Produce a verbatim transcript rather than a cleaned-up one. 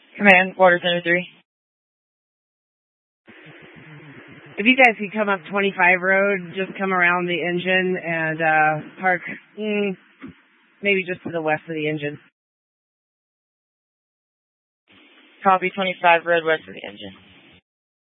Command, Water Center three. If you guys could come up twenty-five road, just come around the engine and uh, park mm, maybe just to the west of the engine. Copy, twenty-five road west of the engine.